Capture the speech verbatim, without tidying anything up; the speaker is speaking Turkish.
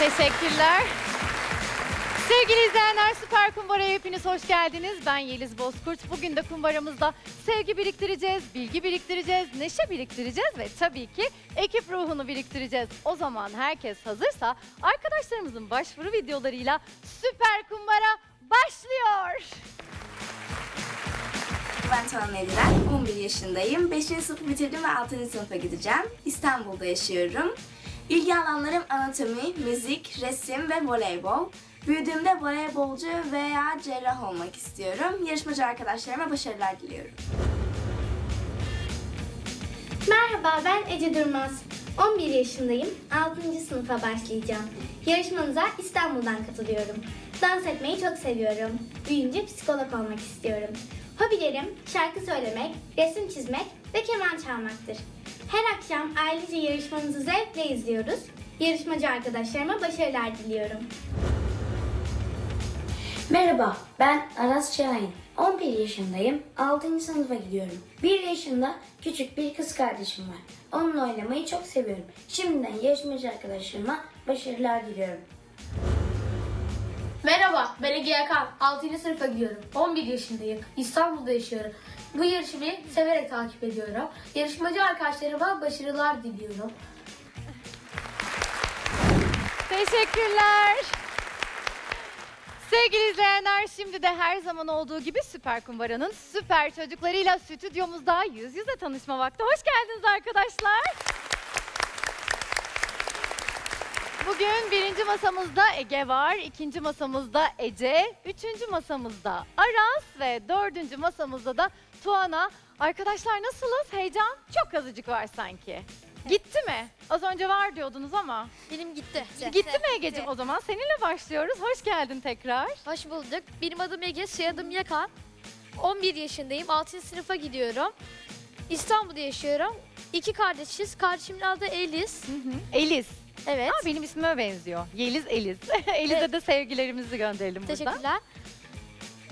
Teşekkürler. Sevgili izleyenler, Süper Kumbara'ya hepiniz hoş geldiniz. Ben Yeliz Bozkurt. Bugün de kumbaramızda sevgi biriktireceğiz, bilgi biriktireceğiz, neşe biriktireceğiz ve tabii ki ekip ruhunu biriktireceğiz. O zaman herkes hazırsa arkadaşlarımızın başvuru videolarıyla Süper Kumbara başlıyor. Ben Tuğan Ediren, on bir yaşındayım. beşinci sınıfı bitirdim ve altıncı sınıfa gideceğim. İstanbul'da yaşıyorum. İlgi alanlarım anatomi, müzik, resim ve voleybol. Büyüdüğümde voleybolcu veya cerrah olmak istiyorum. Yarışmacı arkadaşlarıma başarılar diliyorum. Merhaba, ben Ece Durmaz. on bir yaşındayım, altıncı sınıfa başlayacağım. Yarışmanıza İstanbul'dan katılıyorum. Dans etmeyi çok seviyorum. Büyüyünce psikolog olmak istiyorum. Hobilerim şarkı söylemek, resim çizmek ve keman çalmaktır. Her akşam ailece yarışmanızı zevkle izliyoruz. Yarışmacı arkadaşlarıma başarılar diliyorum. Merhaba, ben Aras Şahin. on bir yaşındayım, altıncı sınıfa gidiyorum. bir yaşında küçük bir kız kardeşim var. Onunla oynamayı çok seviyorum. Şimdiden yarışmacı arkadaşlarıma başarılar diliyorum. Merhaba, ben Ege Yakan. altıncı sınıfa gidiyorum. on bir yaşındayım. İstanbul'da yaşıyorum. Bu yarışmayı severek takip ediyorum. Yarışmacı arkadaşlarıma başarılar diliyorum. Teşekkürler. Sevgili izleyenler, şimdi de her zaman olduğu gibi Süper Kumbara'nın süper çocuklarıyla stüdyomuzda yüz yüze tanışma vakti. Hoş geldiniz arkadaşlar. Bugün birinci masamızda Ege var, ikinci masamızda Ece, üçüncü masamızda Aras ve dördüncü masamızda da Tuana. Arkadaşlar nasılız? Heyecan çok azıcık var sanki. Gitti mi? Az önce var diyordunuz ama. Benim gitti. Gitti mi Ege'ciğim o zaman? Seninle başlıyoruz. Hoş geldin tekrar. Hoş bulduk. Benim adım Ege, soyadım Yakan. on bir yaşındayım. altıncı sınıfa gidiyorum. İstanbul'da yaşıyorum. İki kardeşiz. Kardeşimin adı Eliz. Hı hı. Eliz. Evet. Aa, benim ismime benziyor. Yeliz Eliz. Eliz'e Evet. de sevgilerimizi gönderelim buradan. Teşekkürler.